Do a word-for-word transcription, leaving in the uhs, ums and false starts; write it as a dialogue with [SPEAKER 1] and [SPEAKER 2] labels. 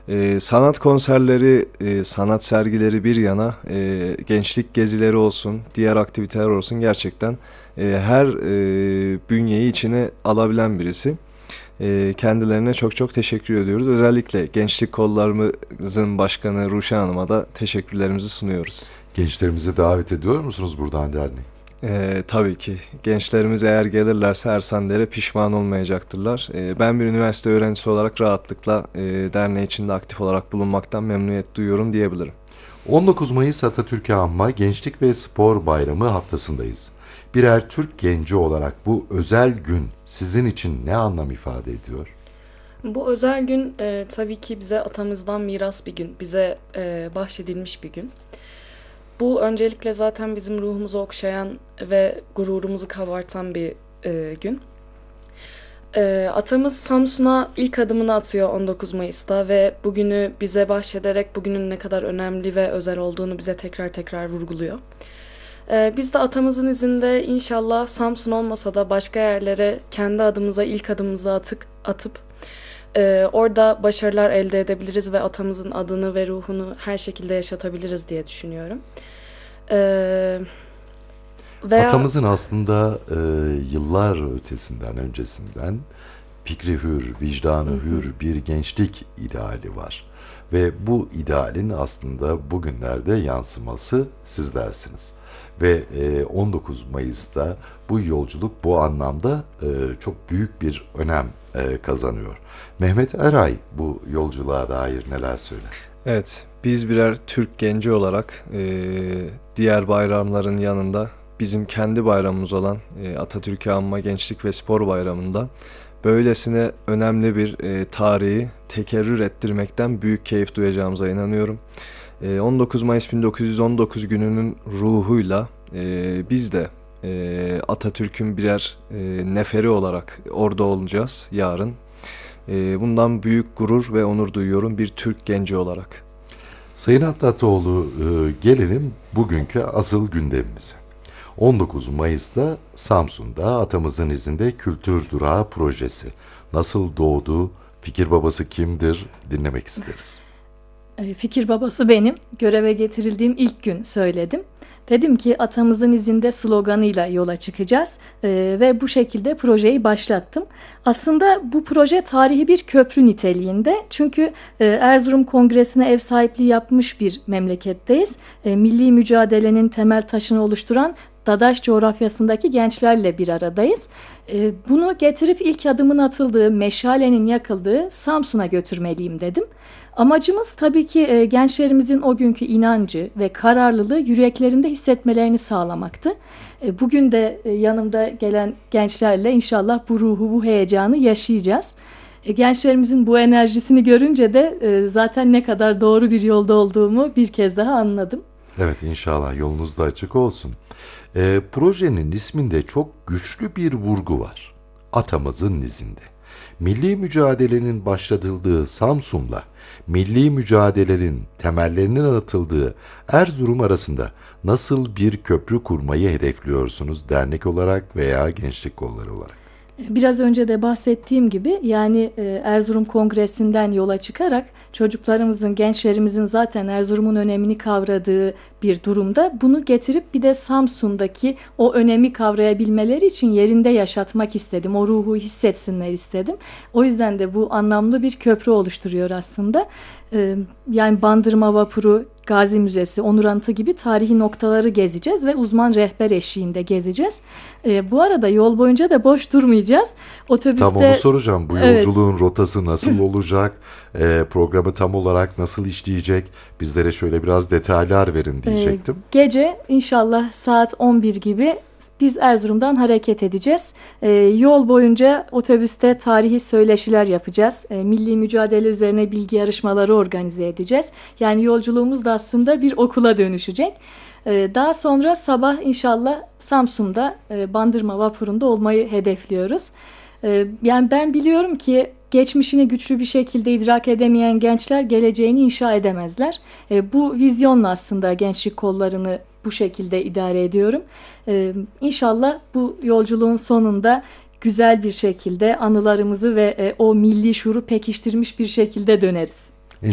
[SPEAKER 1] E, sanat konserleri, e, sanat sergileri bir yana, e, gençlik gezileri olsun, diğer aktiviteler olsun gerçekten e, her e, bünyeyi içine alabilen birisi. E, kendilerine çok çok teşekkür ediyoruz. Özellikle Gençlik Kollarımızın Başkanı Ruşen Hanım'a da teşekkürlerimizi sunuyoruz.
[SPEAKER 2] Gençlerimizi davet ediyor musunuz buradan derneğe?
[SPEAKER 1] Ee, tabii ki. Gençlerimiz eğer gelirlerse Ersander'e pişman olmayacaktırlar. Ee, ben bir üniversite öğrencisi olarak rahatlıkla e, derneği içinde aktif olarak bulunmaktan memnuniyet duyuyorum diyebilirim.
[SPEAKER 2] on dokuz Mayıs Atatürk'ü anma Gençlik ve Spor Bayramı haftasındayız. Birer Türk genci olarak bu özel gün sizin için ne anlam ifade ediyor?
[SPEAKER 3] Bu özel gün e, tabii ki bize atamızdan miras bir gün, bize e, bahşedilmiş bir gün. Bu öncelikle zaten bizim ruhumuzu okşayan ve gururumuzu kabartan bir e, gün. E, atamız Samsun'a ilk adımını atıyor on dokuz Mayıs'ta ve bugünü bize bahşederek bugünün ne kadar önemli ve özel olduğunu bize tekrar tekrar vurguluyor. E, biz de atamızın izinde inşallah Samsun olmasa da başka yerlere kendi adımıza ilk adımımızı atıp, atıp e, orada başarılar elde edebiliriz ve atamızın adını ve ruhunu her şekilde yaşatabiliriz diye düşünüyorum. Ee, veya
[SPEAKER 2] Atamızın aslında e, yıllar ötesinden, öncesinden fikri hür, vicdanı hür bir gençlik ideali var. Ve bu idealin aslında bugünlerde yansıması sizlersiniz. Ve e, on dokuz Mayıs'ta bu yolculuk bu anlamda e, çok büyük bir önem e, kazanıyor. Mehmet Eray bu yolculuğa dair neler söyler?
[SPEAKER 1] Evet, biz birer Türk genci olarak e, diğer bayramların yanında bizim kendi bayramımız olan e, Atatürk'ü Anma Gençlik ve Spor Bayramı'nda böylesine önemli bir e, tarihi tekerrür ettirmekten büyük keyif duyacağımıza inanıyorum. E, on dokuz Mayıs bin dokuz yüz on dokuz gününün ruhuyla e, biz de e, Atatürk'ün birer e, neferi olarak orada olacağız yarın. E, bundan büyük gurur ve onur duyuyorum bir Türk genci olarak.
[SPEAKER 2] Sayın Atlatoğlu, e, gelelim bugünkü asıl gündemimize. on dokuz Mayıs'ta Samsun'da atamızın izinde Kültür Durağı projesi. Nasıl doğdu, fikir babası kimdir dinlemek isteriz.
[SPEAKER 4] Fikir babası benim. Göreve getirildiğim ilk gün söyledim. Dedim ki atamızın izinde sloganıyla yola çıkacağız ee, ve bu şekilde projeyi başlattım. Aslında bu proje tarihi bir köprü niteliğinde. Çünkü e, Erzurum Kongresi'ne ev sahipliği yapmış bir memleketteyiz. E, milli mücadelenin temel taşını oluşturan Dadaş coğrafyasındaki gençlerle bir aradayız. E, bunu getirip ilk adımın atıldığı, meşalenin yakıldığı Samsun'a götürmeliyim dedim. Amacımız tabii ki e, gençlerimizin o günkü inancı ve kararlılığı yüreklerinde hissetmelerini sağlamaktı. E, bugün de e, yanımda gelen gençlerle inşallah bu ruhu, bu heyecanı yaşayacağız. E, gençlerimizin bu enerjisini görünce de e, zaten ne kadar doğru bir yolda olduğumu bir kez daha anladım.
[SPEAKER 2] Evet, inşallah yolunuz da açık olsun. E, projenin isminde çok güçlü bir vurgu var. Atamızın izinde. Milli mücadelenin başlatıldığı Samsun'la milli mücadelenin temellerinin atıldığı Erzurum arasında nasıl bir köprü kurmayı hedefliyorsunuz dernek olarak veya gençlik kolları olarak?
[SPEAKER 4] Biraz önce de bahsettiğim gibi yani e, Erzurum Kongresi'nden yola çıkarak çocuklarımızın, gençlerimizin zaten Erzurum'un önemini kavradığı bir durumda bunu getirip bir de Samsun'daki o önemi kavrayabilmeleri için yerinde yaşatmak istedim. O ruhu hissetsinler istedim. O yüzden de bu anlamlı bir köprü oluşturuyor aslında. E, yani Bandırma Vapuru, Gazi Müzesi, Onur Anıtı gibi tarihi noktaları gezeceğiz ve uzman rehber eşliğinde gezeceğiz. E, bu arada yol boyunca da boş durmayacağız. Otobüste,
[SPEAKER 2] tam onu soracağım. Bu
[SPEAKER 4] evet,
[SPEAKER 2] yolculuğun rotası nasıl olacak? E, programı tam olarak nasıl işleyecek? Bizlere şöyle biraz detaylar verin diyecektim.
[SPEAKER 4] E, gece inşallah saat on bir gibi biz Erzurum'dan hareket edeceğiz. E, yol boyunca otobüste tarihi söyleşiler yapacağız. E, milli mücadele üzerine bilgi yarışmaları organize edeceğiz. Yani yolculuğumuz da aslında bir okula dönüşecek. E, daha sonra sabah inşallah Samsun'da e, Bandırma Vapuru'nda olmayı hedefliyoruz. E, yani ben biliyorum ki geçmişini güçlü bir şekilde idrak edemeyen gençler geleceğini inşa edemezler. E, bu vizyonla aslında gençlik kollarını bu şekilde idare ediyorum. Ee, İnşallah bu yolculuğun sonunda güzel bir şekilde anılarımızı ve e, o milli şuuru pekiştirmiş bir şekilde döneriz.